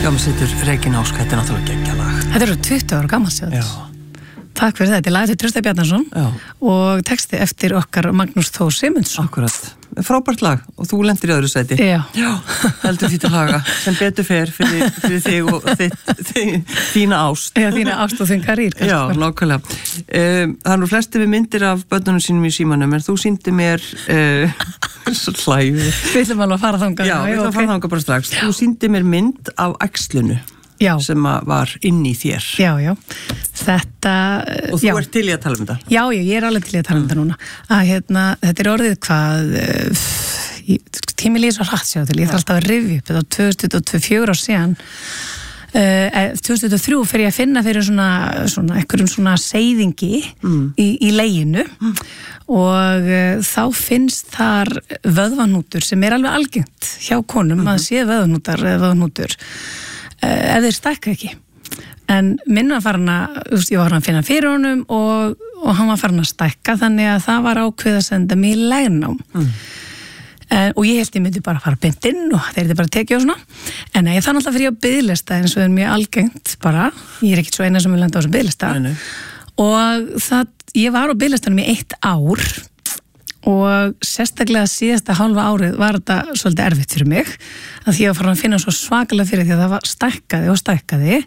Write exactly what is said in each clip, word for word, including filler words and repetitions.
Hljómsveitur Regína Ósk, þetta er náttúrulega geggjað lag. Þetta eru tuttugu ára gamalt sér. Já. Takk fyrir þetta, þetta er lag eftir Trausti Bjarnason Já. og texti eftir okkar Magnús Þór Simundsson. Akkurat, frábært lag og þú lendir í öðru sæti. Já. Já, heldur því til laga sem betur fer fyrir, fyrir þig og þitt, þig, þína ást. Já, þína ást og þinn karýr. Já, nákvæmlega. Um, það er nú flesti við myndir af börnunum sínum í símanum, en þú sýndi mér uh, svo hlæju. Við ætlum alveg að fara þangað. Já, við ætlum að fara þangað bara strax. Já. Þú sýndi mér mynd af æxlinu. Já. Sem var inn í þér. Já, já. Þetta... Og þú já. ert til í að tala um þetta? Já, já, ég er alveg til í að tala um þetta núna. Að hérna, þetta er orðið hvað... Uh, tími líður svo hratt sjá til. Ég þarf alltaf að rifja upp. Þetta var tvö þúsund tuttugu og tvö, fjögur ár síðan. Uh, tvö þúsund tuttugu og þrjú fer ég að finna fyrir svona, svona, einhverjum svona seyðingi mm. í, í leginu. Mm. Og uh, þá finnst þar vöðvanútur sem er alveg algengt hjá konum mm-hmm. að sé vöðvanútar eða vöðvanútur. Ef þeir stækka ekki en minn var farin að ég var farin að finna fyrir honum og, og hann var farin að stækka þannig að það var ákveð að senda mig í legnám mm. en, og ég held ég myndi bara að fara beint inn og þeir eru bara að tekja og svona en ég þannig alltaf fyrir á biðlista eins og það er mjög algengt bara, ég er ekkit svo eina sem vil lenda á þessum biðlista nei, nei. Og það, ég var á biðlistanum í eitt ár og sérstaklega síðasta hálfa árið var þetta svolítið erfitt fyrir mig að því ég var farin að finna svo svakalega fyrir því að það var stækkaði og stækkaði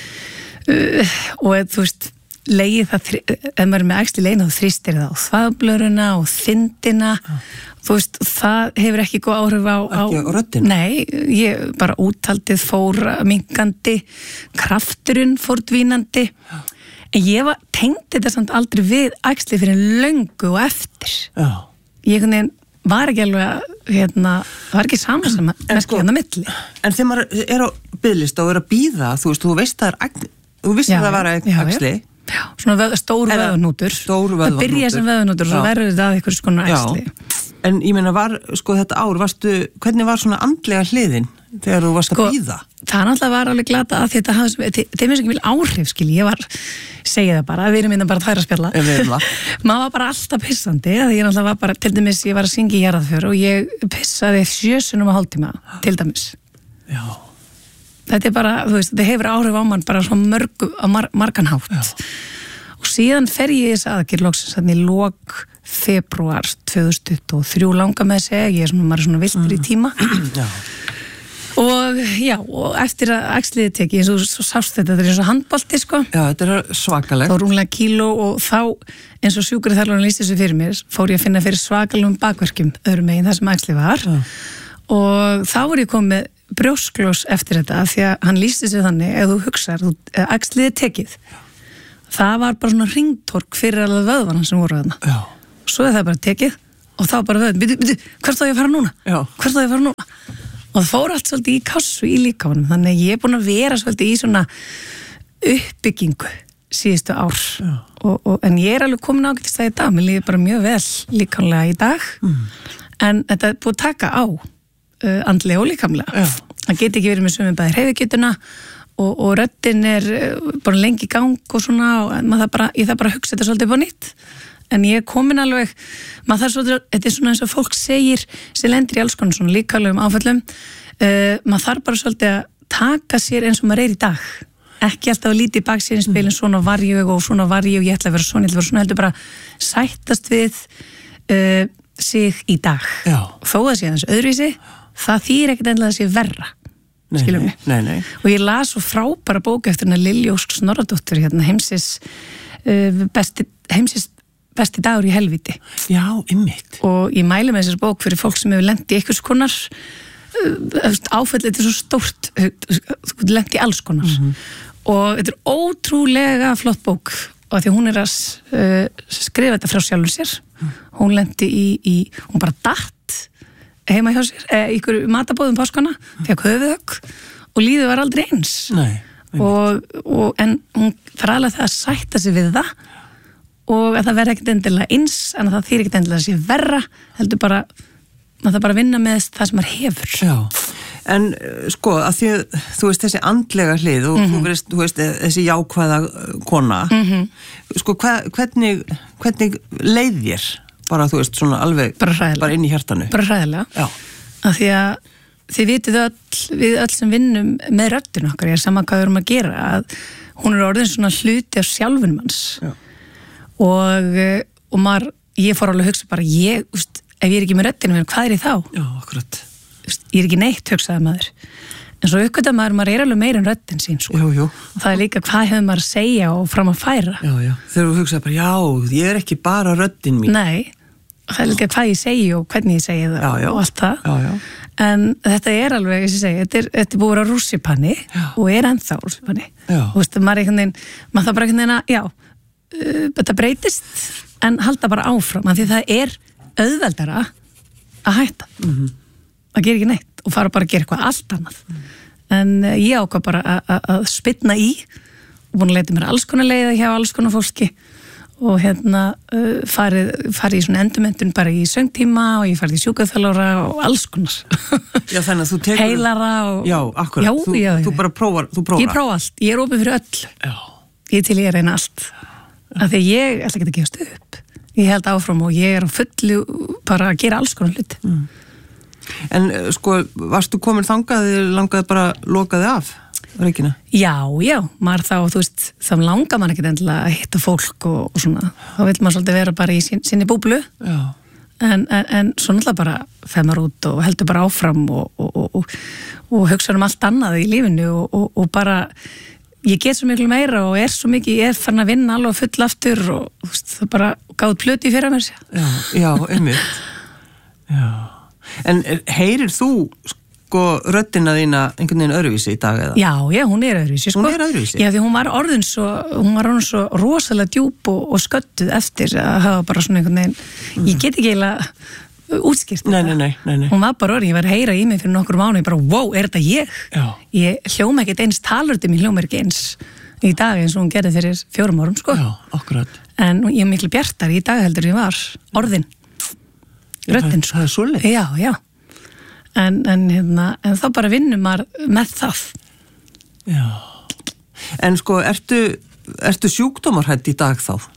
uh, og þú veist legið það, ef maður er með æxli legin þá þrýstir það á þvagblöðruna og þindina ah. þú veist, það hefur ekki góð áhrif á, á ekki á röddina? Nei, ég bara úthaldið fór minkandi, krafturinn fór dvínandi ah. en ég var, tengdi þetta samt aldrei við æxli fyrir löngu og eftir já ah. Ég var ekki alveg, hérna, það var ekki saman sem merkja sko, hérna milli. En þegar maður er á biðlista og er að bíða, þú veist, þú veist það er, þú veist já, það var æxli. Já, svona veð, stór vöðunútur. Stór vöðunútur. Það byrja sem vöðunútur og svo verður þetta að einhvers konar æxli. En ég meina, var, sko, þetta ár, varstu, hvernig var svona andlega hliðin þegar þú varst sko, að bíða? Það náttúrulega var alveg glata að þetta hafði, þeim er ekki vil áhrif, skil, ég var, segja það bara, við erum minna bara að tværa að spjalla. Maður var bara alltaf pissandi, að ég náttúrulega var bara, til dæmis, ég var að syngja í Jarðarför og ég pissaði sjösunum á hálftíma, til dæmis. Já. Þetta er bara, þú veist, þetta hefur áhrif á mann bara svo mörgu, á mar, margan hátt. Já. Og síðan fer ég þess aðgerð loksins, þannig í lok febrúar tvö þúsund tuttugu og þrjú langa með að segja, ég er svona, maður er svona viltur mm. í tíma. Já. Og já, og eftir að æxliði teki, eins og svo sást þetta, þetta er eins og handbolti, sko. Já, þetta er svakalegt. Þá rúmlega kíló og þá, eins og sjúkrið þarlega lýsti þessu fyrir mér, fór ég að finna fyrir svakalum bakverkjum, öðrum megin það sem æxli var. Já. Og þá voru ég komið brjósklós eftir þetta, því að hann lýsti þessu þannig, ef þú hugsar, æxliði tekið, það var bara svona ringtork fyrir alveg vöðvana sem voru þarna. Já. Svo er það bara tekið og þá bara vöðvana, byrju, byrju, hvert á ég að fara núna? Já. Hvert á ég að fara núna? Og það fór allt svolítið í kassu í líkamanum, þannig að ég er búin að vera svolítið í svona uppbyggingu síðustu ár. Og, og, en ég er alveg komin ágætist það í dag, mér líður bara mjög vel líkamlega í dag, mm. en þetta er búið að taka á uh, andlega og líkamlega. Já. Það geti ekki verið með sömum bæði hreyfigetuna og, og röddin er uh, bara lengi í gang og svona, og maður það bara, ég þarf bara að hugsa þetta svolítið på nýtt. En ég er komin alveg, maður þarf svolítið, þetta er svona eins og fólk segir, sem lendir í alls konar svona líkamlegum áföllum, uh, maður þarf bara svolítið að taka sér eins og maður er í dag. Ekki alltaf að líti í baksýrinspilin, svona var ég og svona var ég og ég ætla að vera svona, ég ætla að vera svona, heldur bara sættast við uh, sig í dag. Já. Þó að sé þess öðruvísi, það þýr ekkert endilega að sé verra. Nei, skilum við. Nei, nei. Og ég las svo frábæra bók eftir hérna Lilju Ósk Snorradóttur, hérna heimsis, uh, besti, heimsis besti dagur í helvíti. Já, ymmit. Og ég mæli með þessar bók fyrir fólk sem hefur lent í einhvers konar áföll, þetta er svo stórt, þú lent í alls konar. Mm-hmm. Og þetta er ótrúlega flott bók og því hún er að uh, skrifa þetta frá sjálfur sér. Mm. Hún lenti í, í, hún bara datt heima hjá sér, eða í ykkur matabóðum páskana, mm. fekk höfuðhögg og lífið var aldrei eins. Nei. Og, og, en hún þarf alveg það að sætta sig við það og að það verði ekkert endilega eins en að það þýr ekkert endilega að sé verra heldur bara, maður það bara að vinna með það sem maður hefur. Já, en sko að því að þú veist þessi andlega hlið og mm-hmm. þú, veist, þú veist þessi jákvæða kona mm-hmm. sko hva, hvernig, hvernig leið þér bara þú veist svona alveg bara, bara inn í hjartanu? Bara hræðilega. Já. Að því að þið vitið öll, við öll sem vinnum með röddin okkar, ég er sama hvað við erum að gera, að hún er orðin svona hluti af sjálfunum hans. Já. Og, og maður, ég fór alveg að hugsa bara, ég, úst, ef ég er ekki með röddinu, hvað er ég þá? Já, akkurat. Úst, ég er ekki neitt, hugsaði maður. En svo uppgötta maður, maður er alveg meira en röddin sín, sko. Jú, jú. Og það er líka hvað hefur maður að segja og fram að færa. Já, já. Þegar þú hugsaði bara, já, ég er ekki bara röddin mín. Nei, það er líka hvað ég segi og hvernig ég segi það, já, já. Og allt það. Já, já. En þetta er alveg, ég segi, þetta er, þetta er búið að rússipanni og er ennþá rússipanni. Og veist, maður er einhvern veginn, maður það bara einhvern veginn að, já, uh, þetta breytist, en halda bara áfram, af því það er auðveldara að hætta, mm-hmm. að gera ekki neitt og fara bara að gera eitthvað allt annað. Mm. En uh, ég ákvað bara að spynna í og búin að leita mér alls konar leiða hjá alls konar fólki og hérna uh, farið, farið í svona endurmenntun bara í söngtíma og ég farið í sjúkraþjálfara og alls konar. Já, þannig að þú tekur... Heilara og... Já, akkurat. Já, þú, já, já. Þú bara prófar, þú prófar. Ég prófa allt. Ég er opið fyrir öll. Já. Ég til ég er reyna allt. Af því ég ætla ekki að gefast upp. Ég held áfram og ég er á fullu bara að gera alls konar hluti. Mm. En sko, varstu komin þangað eða langaði bara lokaði af? Reykjuna? Já, já, maður þá, þú veist, þá langar maður ekkert endilega að hitta fólk og, og svona, þá vil maður svolítið vera bara í sín, sinni búblu, en, en, en svo náttúrulega bara fer maður út og heldur bara áfram og, og, og, og, og hugsa um allt annað í lífinu og, og, og bara, ég get svo miklu meira og er svo mikið, ég er farin að vinna alveg full aftur og þú veist, það bara gáð plöti fyrir mér sér. Já, já, einmitt. Já, en heyrir þú, sko, röddina þína einhvern veginn öðruvísi í dag eða? Já, já, hún er öðruvísi, sko. Hún er öðruvísi? Já, því hún var orðin svo, hún var orðin svo rosalega djúp og, og sköttuð eftir að hafa bara svona einhvern veginn, mm. ég get ekki eiginlega útskýrt nei, nei, nei, nei, nei. Hún var bara orðin, ég var að heyra í mig fyrir nokkur mánu, ég bara, wow, er þetta ég? Já. Ég hljóma ekkert eins, talurði mín hljóma ekki eins í dag eins og hún gerði fyrir fjórum árum, sko. Já, akkurat. En ég er miklu bjartar í dag heldur ég var, orðin. Röddin, sko. Það er svoleiðis. Já, já. En, en, hérna, en þá bara vinnum maður með það. Já. En sko, ertu, ertu sjúkdómarhædd í dag þá?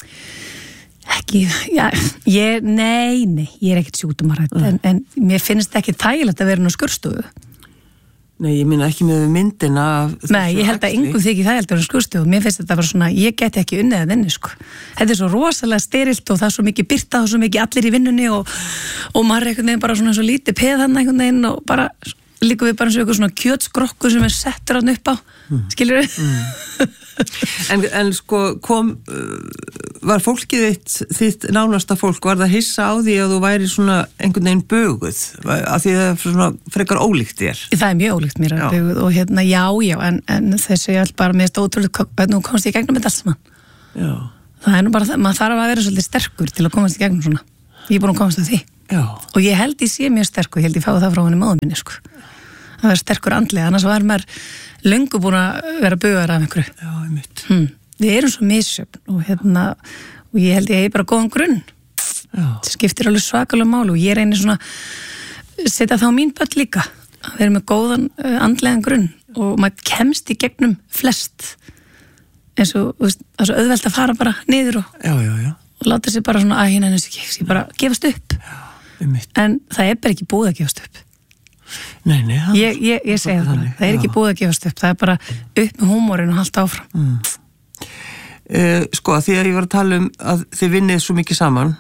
Ekki, já, ég, nei, nei, ég er ekkert sjúkdómarhædd, mm. en, en mér finnst ekki þægilegt að vera nú skurðstofu. Nei, ég minna ekki með myndina. Nei, ég held að engum þykir það heldur en skurðstofu. Mér finnst þetta bara svona, ég get ekki unnið að vinna, sko. Þetta er svo rosalega sterilt og það er svo mikið birta og svo mikið allir í vinnunni og, og maður er einhvern veginn bara svona svo lítið peð hann einhvern veginn og bara líka við bara eins og eitthvað svona kjötskrokkur sem er settur hann upp á, mm. skilur við? Mm. en, en sko kom, var fólkið þitt, þitt nánasta fólk, var það hissa á því að þú væri svona einhvern veginn böguð, af því það er svona frekar ólíkt þér? Það er mjög ólíkt mér að böguð og hérna já, já, en, en þessi all bara mér stóðtrúlega, hvernig þú komast í gegnum þetta alls mann. Já. Það er nú bara það, maður þarf að vera svolítið sterkur til að komast í gegnum svona. Ég er búin að komast að því. Já. Og ég held ég sé mjög sterkur, ég held ég fái það frá henni móður minni, sko. Það var sterkur andlega, annars var maður löngu búin að vera bögar af einhverju. Já, einmitt. Hmm. Við erum svo misjöfn og hérna, og ég held ég hef bara góðan grunn. Já. Það skiptir alveg svakalega máli og ég reynir svona setja þá mín börn líka. Við erum með góðan uh, andlegan grunn og maður kemst í gegnum flest eins og, veist, það er svo auðvelt að fara bara niður og, já, já, já. og láta sér bara svona að hérna henni ekki, ég bara gefast upp. Já, einmitt. En það er bara ekki búið að gefast upp. Nei, nei, það ég, ég, ég segi það, það, það er ekki búið að gefast upp, það er bara upp með húmórin og halda áfram. Mm. Uh, sko, því að ég var að tala um að þið vinnið svo mikið saman,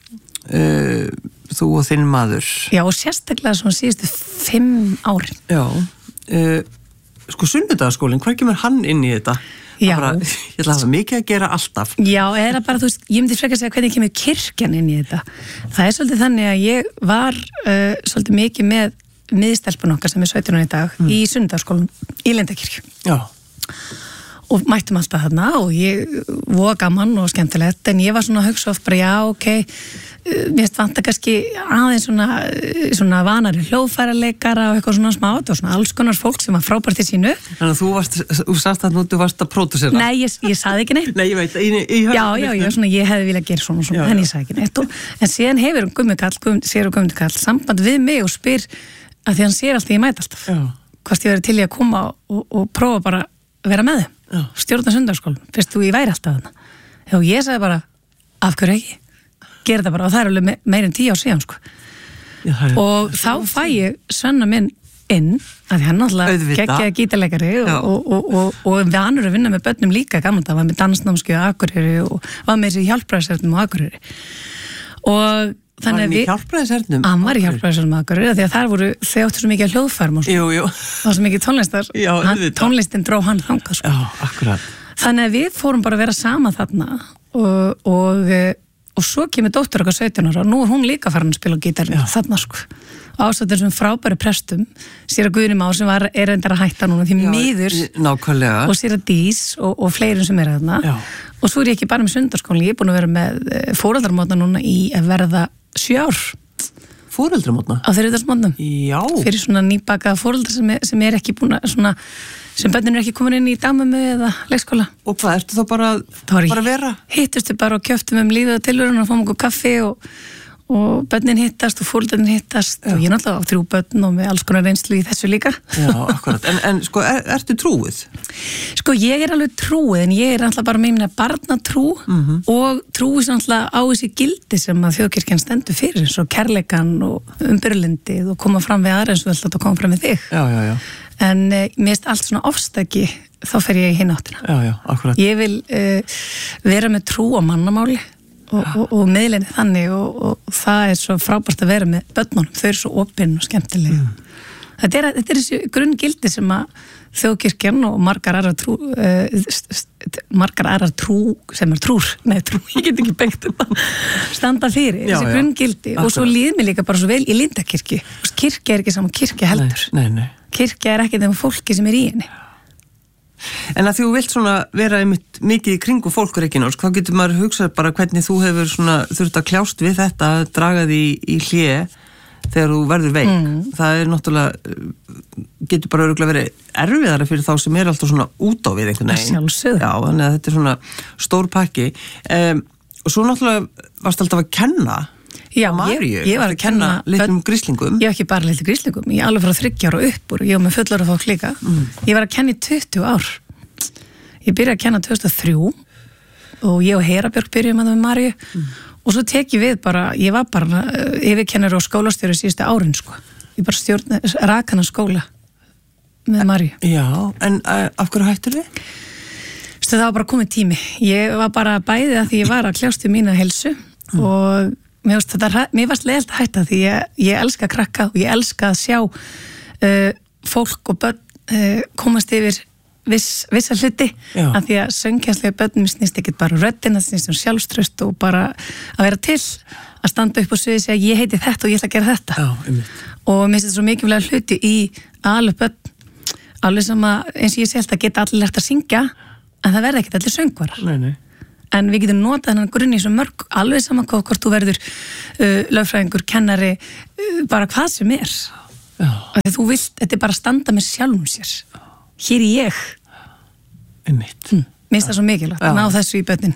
uh, þú og þinn maður. Já, og sérstaklega svona síðustu fimm árin. Já, uh, sko Sunnudagsskólinn, hvað kemur hann inn í þetta? Já. Bara, ég ætla að hafa mikið að gera alltaf. Já, eða bara, þú veist, ég myndi frekar segja hvernig kemur kirkjan inn í þetta. Það er svolítið þannig að ég var uh, svolítið mikið með miðstelpun okkar sem er sautján ára í dag mm. í Sunnudagsskólanum í Lindakirkju. Já. Og mættum alltaf þarna og ég voða gaman og skemmtilegt en ég var svona að hugsa oft bara já, ok, mér vant að kannski aðeins svona, svona vanari hljóðfæraleikara og eitthvað svona smátt og svona alls konar fólk sem var frábært í sínu. Þannig að þú varst, þú sagst að þú varst að pródúsera. Nei, ég, ég saði ekki neitt. Nei, ég veit. Ég, ég, ég já, já, já, svona ég hefði viljað gera svona, svona já, en ég sagði ekki neitt. Og, en síðan hefur Gummi Karl, Gummi, sér og Gummi Karl samband við mig og spyr að því hann sér alltaf, ég mæti alltaf. Já. Hvort ég verið til í að koma og, og prófa bara að vera með þeim. Já. Stjórna Sunnudagsskólanum. Fyrst þú ég væri alltaf þarna. Og ég sagði bara, af hverju ekki? Gerði það bara og það er alveg me meir en tíu ár síðan, sko. Já, er, og þá fæ ég Svenna minn inn, að því hann náttúrulega geggjaði gítarleikari og, og, og, og, og vanur að vinna með börnum líka gamla dag, var með dansnámskeið á Akureyri og var með þessi hjálpræðisernum á Akureyri og Var hann í hjálpræðisernum? Hann var í hjálpræðisernum á Akureyri því að þar voru, þau áttu svo mikið hljóðfærum og jú, jú. það var svo mikið tónlistar Já, hann, tónlistin dró hann þangað sko. Já, akkurat. Þannig að við fórum bara að vera sama þarna og, og, og svo kemur dóttur okkar sautján ára og nú er hún líka farin að spila á gítarinn þarna sko ástöður sem frábæri prestum sér að Guðni Már sem var, er reyndar að hætta núna því miður nákvæmlega. Og sér að Dís og, og fleirin sem er þarna Já. Og svo er ég ekki bara með sundarskólan ég er búin að vera með fóreldrarmótna núna í að verða sjö ár Fóreldrarmótna? Á þriðjudagsmótnum Já Fyrir svona nýbakaða fóreldra sem, sem er ekki búin að svona, sem börnin er ekki komin inn í dagmömmu eða leikskóla Og hvað, ertu þá bara, bara að vera? Hittustu bara og kjöftum um lífið og tilvörun og fáum okkur kaffi og og börnin hittast og fóreldrarnir hittast Já. Og ég er náttúrulega á þrjú börn og með alls konar reynslu í þessu líka Já, akkurat, en, en sko, er, ertu trúið? Sko, ég er alveg trúið en ég er náttúrulega bara með minna barnatrú mm-hmm. og trúið náttúrulega á þessi gildi sem að þjóðkirkjan stendur fyrir eins og kærleikan og umbyrlindið og koma fram við aðra eins og alltaf að koma fram við þig Já, já, já En eh, mér erst allt svona ofstæki þá fer ég í hinn áttina Já, já, akkurat Ég vil eh, vera með trú á mannamáli og, og, og meðlinni þannig og, og það er svo frábært að vera með börnunum, þau eru svo opinn og skemmtilega mm. þetta, er, þetta er þessi grunngildi sem að þjóðkirkjan og margar aðrar trú uh, margar aðrar trú sem er trúr, nei trú, ég get ekki beitt standa fyrir, já, þessi grunngildi og svo líð mér líka bara svo vel í Lindakirkju kirkja er ekki saman kirkja heldur nei, nei, nei. Kirkja er ekki þeim fólki sem er í henni En að þú vilt svona vera einmitt mikið í kringu fólkur ekki norsk, þá getur maður hugsað bara hvernig þú hefur svona þurft að kljást við þetta, draga því í hlé þegar þú verður veik. Mm. Það er náttúrulega, getur bara örugglega verið erfiðara fyrir þá sem er alltaf svona út á við einhvern veginn. Sjálfsögðu. Já, þannig að þetta er svona stór pakki. Um, og svo náttúrulega varst alltaf að kenna Já, Maríu, ég, ég var að kenna litlum gríslingum. Ég var ekki bara litlum gríslingum, ég alveg frá þriggja ára upp úr, ég var með fullorða fólk líka. Mm. Ég var að kenna í tuttugu ár. Ég byrjaði að kenna tvö þúsund og þrjú og ég og Herabjörg byrjuðum að það með Maríu mm. og svo tek ég við bara, ég var bara yfirkennari og skólastjóri síðustu árin sko. Ég bara stjórn, rak hana skóla með Maríu. Já, en uh, af hverju hættur við? Stu, það var bara komið tími. Ég var bara bæðið að því ég var að kljást við mína heilsu mm. og Mér varst, þetta, mér varst leiðilt að hætta því ég, ég elska að krakka og ég elska að sjá uh, fólk og börn uh, komast yfir viss, vissa hluti Já. Af því að söngkjænslega börnum snýst ekkert bara röddina, það snýst um sjálfströst og bara að vera til að standa upp og segja að ég heiti þetta og ég ætla að gera þetta Já, og mér finnst þetta svo mikilvæg hluti í alveg börn alveg sem að eins og ég sé alltaf að geta allir lært að syngja en það verða ekkert allir söngvarar Nei, nei En við getum notað hennan grunni svo mörg, alveg saman hvað, hvort þú verður uh, lögfræðingur, kennari, uh, bara hvað sem er. Já. Þú vilt, þetta er bara að standa með sjálfum sér. Hér er ég. Einmitt. Hm, mér finnst það svo mikilvægt að ná þessu í börnin.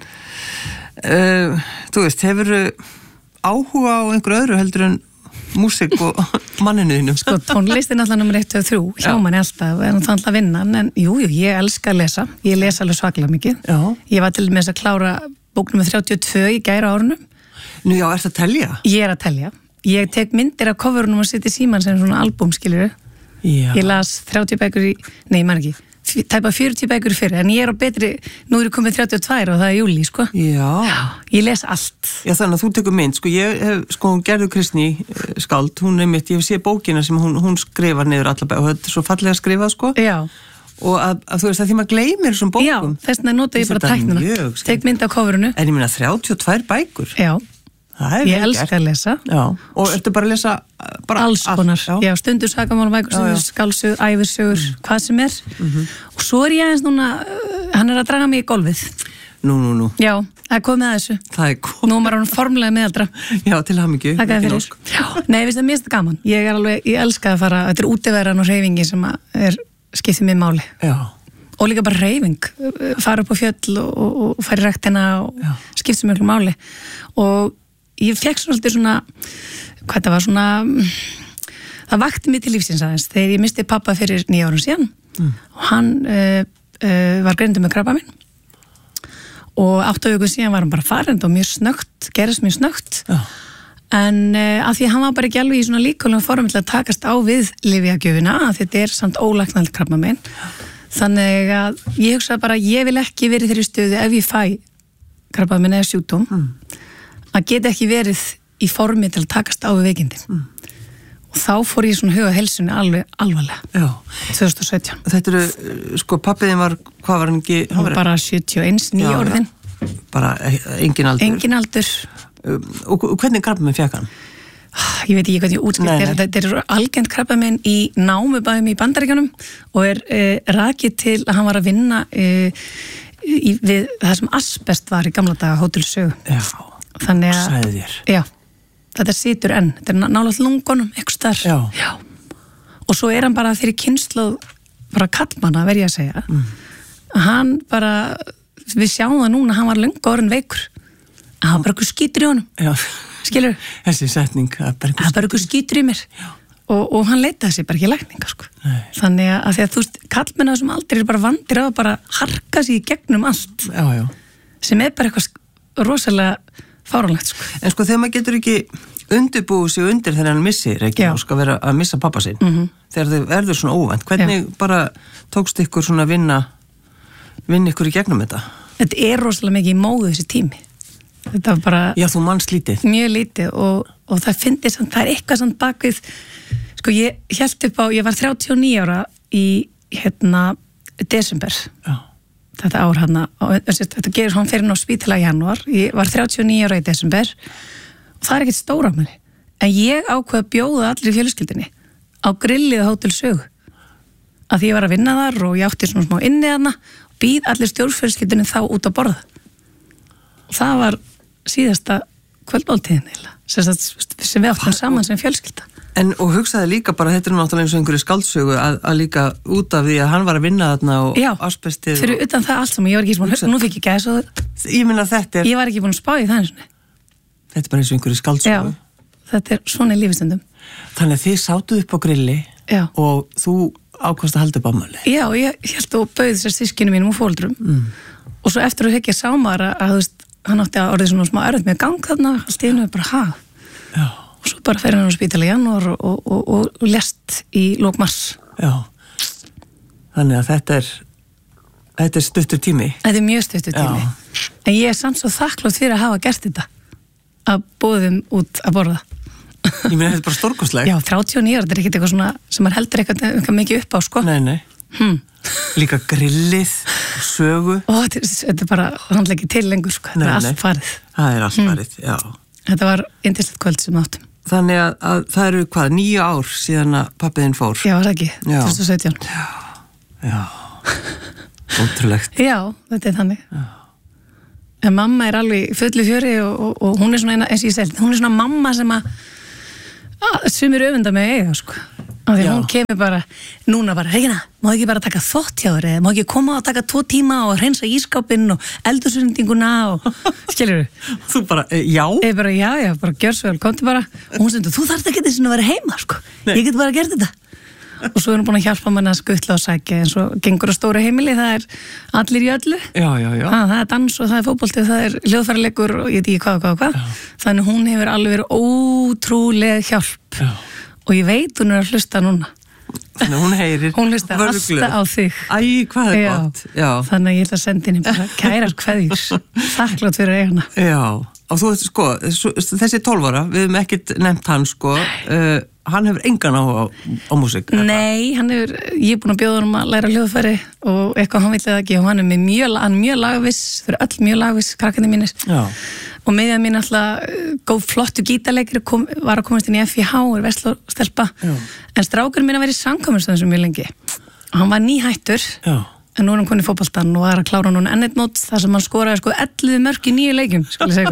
Uh, þú veist, hefur áhuga á einhver öðru heldur en músík og manninuðinu? Sko, tónlistin alltaf nummer eitt og þrjú, hjá manni alltaf, en það alltaf vinna, en jú, jú, ég elska að lesa, ég lesa alveg svaklega mikið. Já. Ég var til með þess að klára bók númer þrjátíu og tvö í gæra árunum. Nú já, ertu að telja? Ég er að telja. Ég tek myndir af coverunum og setja í síman sem svona albúm, skilur. Já. Ég las þrjátíu bækur í, nei, ég man ekki, tæpa fjörutíu bækur fyrir, en ég er á betri, nú er ég komið þrjátíu og tvö og það er júli, sko. Já. Já, ég les allt. Já, þannig að þú tekur mynd, sko, ég hef, sko, Gerður Kristný skáld, hún er mitt, ég hef séð bókina sem hún, hún skrifar niður alla bækur, og þetta er svo fallega að skrifa, sko. Já. Og að, að þú veist að því maður gleymir þessum bókum. Já, þess vegna nota ég bara tæknina, tek mynd af coverinu. En ég meina þrjátíu og tvö bækur. Já. Ég elska að lesa. Já. Og ertu bara að lesa bara alls konar. Já, já stundur sakamálabækur, stundur skálsögur, ævisögur, mm. hvað sem er. Mm-hmm. Og svo er ég aðeins núna, hann er að draga mig í golfið. Nú, nú, nú. Já, það er komið að þessu. Það er komið. Nú er hann formlega meðaldra. Já, til hamingju. Takk að fyrir. Já, nei, ég veist það mest gaman. Ég er alveg, ég elska að fara, þetta er útiveran og hreyfingi sem er skiptið mér máli. Já. Og líka bara hreyfing, fara upp á fjöll og, og, og fara í ræktina og skiptið mér máli. Og ég fekk svolítið svona, hvað það var svona, það vakti mig til lífsins aðeins þegar ég misti pappa fyrir nýja árum síðan mm. og hann uh, uh, var greindur með krabbaminn og átta vikur síðan var hann bara farend og mjög snöggt, gerist mjög snöggt. Já. en uh, að því að hann var bara ekki alveg í svona líkulega form til að takast á við lyfjagjöfina, að þetta er samt ólæknandi krabbamein. Þannig að ég hugsa bara að ég vil ekki verið þeirri stöðu ef ég fæ krabbamein eða sjúkdóm mm. að geta ekki verið í formi til að takast á við veikindin. Mm. Og þá fór ég svona huga heilsunni alveg alvarlega. Já. tvö þúsund og sautján. Þetta eru, sko, pappiðin var, hvað var hann ekki? Hann var bara sjötíu og eins, nýja orðin. Já. Bara engin aldur. Engin aldur. Og hvernig krabbamein fékk hann? Ég veit ekki hvað ég útskilt er. Þetta er algengt krabbamein í námubæðum í Bandaríkjunum og er uh, rakið til að hann var að vinna uh, í, við það sem asbest var í gamla daga, Hótel Sögu. Já, þannig að sagði þér. Já, þetta situr enn. Þetta er nálægt lungunum, eitthvað starf. Já. Já. Og svo er hann bara fyrir kynslóð bara kallmanna, verð ég að segja. Mm. Hann bara, við sjáum það núna, hann var löngu orðin veikur. Hann var bara eitthvað skítur í honum. Já. Skilur? Þessi setning. Það er bara eitthvað skítur í mér. Já. Og, og hann leitaði sér bara ekki lækninga, sko. Nei. Þannig að, að því að þú veist, kallmenn sem aldrei er bara vandir á að bara harka sig í gegnum allt. Já, já. Sem er bara eitthvað rosalega fáránlegt, sko. En sko, þegar maður getur ekki undirbúið sig undir þegar hann missir, ekki, og skal vera að missa pappa sinn, mm-hmm. þegar þau verður svona óvænt, hvernig já. Bara tókst ykkur svona vinna, vinna ykkur í gegnum þetta? Þetta er rosalega mikið í móðu þessi tími. Þetta var bara... Já, þú manns lítið. Mjög lítið og, og það fyndi samt, það er eitthvað samt bakvið, sko ég held upp á, ég var þrjátíu og níu ára í, hérna, desember. Já. Þetta ár hann, þetta gerur hann fyrir ná spítala í janúar, ég var þrjátíu og níu ára í desember og það er ekkert stóra á mér. En ég ákveð að bjóða allir í fjölskyldinni á grillið á Hótel Sögu. Að því ég var að vinna þar og ég átti svona smá inni þarna og býð allir stjórnfjölskyldinni þá út að borða. Og það var síðasta kvöldmáltíðin sem, sem við áttum saman sem fjölskylda. En og hugsaði líka bara, þetta er náttúrulega eins og einhverju skáldsögu að, að líka út af því að hann var að vinna þarna og já, asbestið. Fyrir utan það allt saman, ég var ekki búin að, nú fikk ég gæs og ég minna þetta er... Ég var ekki búin að spá í það eins og þetta er bara eins og einhverju skáldsögu. Já, þetta er svona í lífistundum. Þannig að þið sátuð upp á grilli já. Og þú ákvæmst að halda upp afmæli. Já, ég held og bauð þessar systkinu mínum og fóldrum mm. og svo eftir að hekja sámar að þú veist, hann átti að orðið svona smá erfitt með gang þarna, allt í einu bara ha. Já. Og svo bara fer hann á spítala í janúar og, og, og, og, og lést í lok mars. Já. Þannig að þetta er þetta er stuttur tími. Þetta er mjög stuttur tími. Já. En ég er samt svo þakklátt fyrir að hafa gert þetta. Að bóðum út að borða. Ég meina þetta er bara stórkostlegt. Já, þrjátíu og níu ára, þetta er ekkert eitthvað svona sem maður heldur eitthvað, eitthvað mikið upp á, sko. Nei, nei. Hmm. Líka grillið og sögu. Ó, þetta er, þetta er bara handla ekki til lengur, sko. Þetta nei, er allt farið. Það er allt farið, hmm. já. Þetta var yndislegt kvöld sem áttum. Þannig að, að það eru hvað, níu ár síðan að pappiðinn fór. Já, var það ekki, tvö þúsund og sautján. Já, já, ótrúlegt. Já, þetta er þannig. Já. En mamma er alveg fullu fjöri og, og, og hún er svona eina, eins og ég segi, hún er svona mamma sem að, að sumir öfunda með eiga, sko. Af því hún kemur bara, núna bara, Regina, má ekki bara taka þvott hjá þér, eða má ekki koma og taka tvo tíma og hreinsa ísskápinn og eldursundinguna og, skilur þú? Þú bara, e, já? Ég bara, já, já, bara gjör svo vel, komdu bara. Og hún stendur, þú þarft ekki þess að vera heima, sko. Nei. Ég get bara gert þetta. Og svo er hún búin að hjálpa manna að skuttla og sækja, en svo gengur á stóru heimili, það er allir í öllu. Já, já, já. Ha, það er dans og það er fótbolti, það er hljóðfæralegur og ég veit ekki hvað, hvað, hvað. Þannig hún hefur alveg verið ótrúleg hjálp. Já. Og ég veit hún er að hlusta núna. Þannig hún heyrir. Hún hlusta alltaf á þig. Æ, hvað er já. Gott. Já. Þannig að ég ætla að senda henni bara kærar kveðjur. Þakklátt fyrir eigana. Já. Og þú veist, sko, þessi tólf ára, við hefum ekkert nefnt hann, sko, uh, hann hefur engan á, á, á músík. Nei, hann hefur, ég er búin að bjóða hann að læra hljóðfæri og eitthvað hann vill eða ekki og hann er með mjög, hann mjög lagviss, fyrir öll mjög lagviss krakkandi mínir. Já. Og meðan mín alltaf góð flottu gítarleikri kom, var að komast inn í F I H, er verslóstelpa, en strákurinn mín að vera í samkvæmstöðum sem mjög lengi. Og hann var nýhættur, já. En nú er hann konið í fótboltann og var að klára núna enn eitt mót þar sem hann skoraði sko ellefu mörk í nýju leikjum, skal ég segja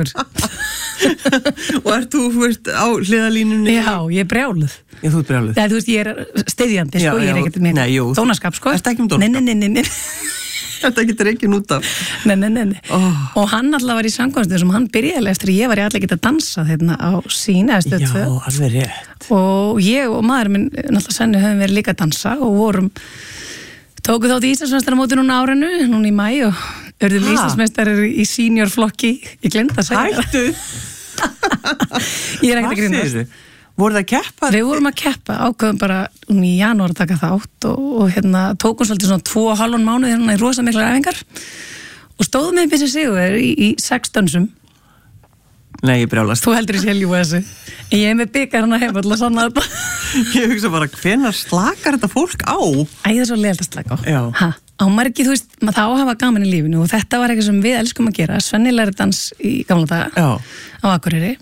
ykkur. Og ert þú, þú veist, á hliðalínunni? Já, ég er brjáluð. Já, þú ert brjáluð. Það, þú veist, ég er steyðjandi, sko, já, ég er ekkert með dónaskap, sko. Ertu ekki um dónaskap? Nei, nei, nei, nei. Þetta getur ekki út af. Nei, nei, nei, nei. Oh. Og hann alltaf var í samkvæmstöðum sem hann byrjaði eftir að ég var í allir geta að dansa hérna á sína eða stöð tvö. Já, alveg rétt. Og ég og maður minn, náttúrulega Senni, höfum verið líka að dansa og vorum tóku þátt í Íslandsmeistaramóti núna árinu, núna í maí og urðum Íslandsmeistarar í seniorflokki. Ég glemdi að segja það. Hættu! Ég er ekkert að grínast. Voruð það að keppa? Við vorum að keppa, ákveðum bara í janúar að taka þátt og, og hérna tókum svolítið svona tvo og halvan mánuð hérna í rosa miklar æfingar og stóðum með Byssi Sigur í, í sex dönsum. Nei, ég brjálast. Þú heldur í selju þessu. Ég er með byggar hérna heim alltaf sanna þetta. Ég hugsa bara, hvenær slakar þetta fólk á? Æ, það er svo leiðilegt að slaka á. Já. Ha, á margi, þú veist, maður þá að hafa gaman í lífinu og þetta var eitthvað sem við elskum að gera. Svenni læri dans í gamla daga Já. á Akureyri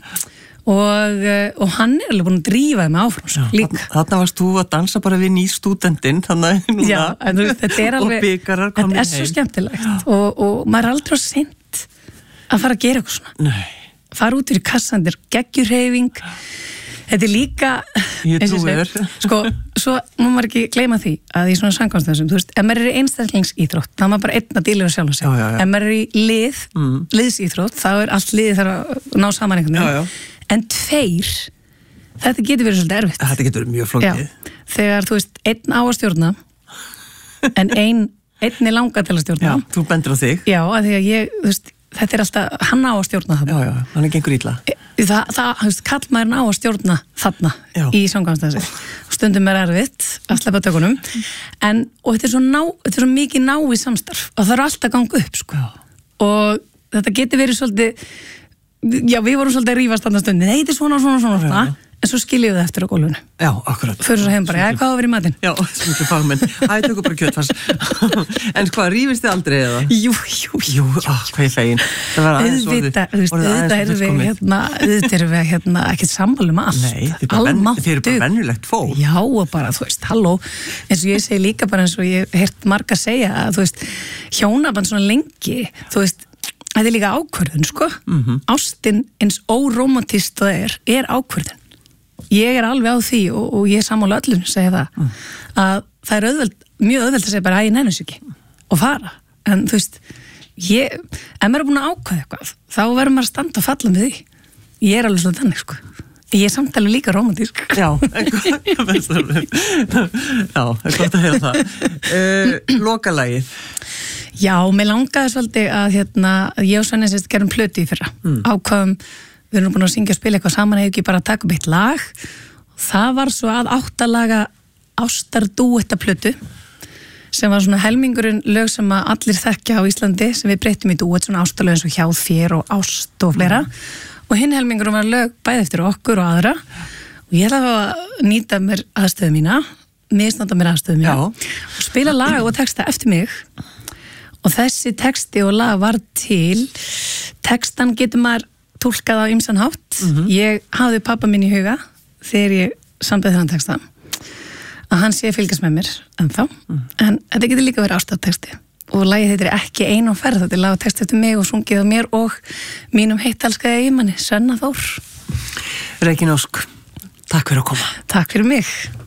og, og hann er alveg búin að drífa þeim áfram svo, líka. Þarna varst þú að dansa bara við nýstúdentinn, þannig að núna Já, en þú veist, þetta er alveg, og byggarar komin heim. Þetta er svo skemmtilegt og, og maður er aldrei á seint að fara að gera eitthvað svona. Nei. Fara út fyrir kassandir, geggjurhreyfing. Þetta er líka, ég trúi þér. Sko, svo má maður ekki gleyma því að í svona samkvæmstöðum, þú veist, ef maður er í einstaklingsíþrótt, þá er maður bara einn að díla við sjálf og sig. Já, já, já. Ef maður er í lið, mm. liðsíþrótt, þá er allt liðið þar að ná saman einhvern veginn. En tveir, þetta getur verið svolítið erfitt. Þetta getur verið mjög flókið. Já, þegar, þú veist, einn á að stjórna, en ein, einn er langa til að stjórna. Já, þú bendur á þig. Já, að því að ég, þú veist, þetta er alltaf, hann á að stjórna þarna. Já, já, hann er gengur illa. Það, það, þú veist, kallmaðurinn á að stjórna þarna já. Í samkvæmstæðis. Stundum er erfitt að sleppa tökunum, en, og þetta er svo, ná, þetta er svo mikið ná í samstarf og það er alltaf að ganga upp, sko. Já. Og þetta getur verið svolítið, já, við vorum svolítið að rífast þarna stundin, nei, þetta er svona, svona, svona, svona. Já. En svo skiljum við eftir á gólfinu. Já, akkurat. Fyrir svo heim bara, já, hvað á að vera í matinn? Já, smiklu fagmenn. Æ, tökum bara kjötfars. En hvað, rífist þið aldrei eða? Jú, jú, jú. Jú, á, hvað ég fegin. Það var aðeins orðið. Auðvitað, þú veist, auðvitað erum við hérna, auðvitað erum við hérna, ekkert sammálum allt. Nei, þið eru bara venjulegt fólk. Já, og bara, þú veist, halló. Eins og ég segi líka bara eins og ég heyrt marga segja að, þú veist, hjónaband svona lengi, þú veist, þetta er líka ákvörðun, sko. Mm-hmm. Ástin eins órómantist það er, er ákvörðun. Ég er alveg á því og, og ég er sammála öllum segja það, mm. að það er auðveld, mjög auðveld að segja bara að ég nefnir sig ekki og fara, en þú veist ég, ef maður er búin að ákvæða eitthvað þá verður maður að standa og falla með því ég er alveg svona þannig, sko ég er samtalið líka romantísk. Já, já, það er gott að heyra það. uh, Lokalagið. Já, mér langaði svolítið að hérna, ég og Svenni sérst gerum plötu í fyrra, mm. ákvæðum við erum búin að syngja og spila eitthvað saman hefur ekki bara að taka upp eitt lag það var svo að áttalaga ástardúettaplötu sem var svona helmingurinn lög sem að allir þekkja á Íslandi sem við breyttum í dúett svona ástarlög eins og Hjá þér og Ást og fleira mm. og hinn helmingurinn var lög bæði eftir okkur og aðra og ég ætla að nýta mér aðstöðu mína misnota mér aðstöðu mína Já. Og spila lag og texta eftir mig og þessi texti og lag var til textan getur maður túlkað á ýmsan hátt. Mm-hmm. Ég hafði pappa minn í huga þegar ég sambeði þann texta að hann sé að fylgjast með mér ennþá, mm. en þetta getur líka verið ástarteksti og lagið heitir Ekki ein á ferð, þetta er lag og text eftir mig og sungið á mér og mínum heittalskaði eiginmanni, Svenna Þór. Regína Ósk, takk fyrir að koma. Takk fyrir mig.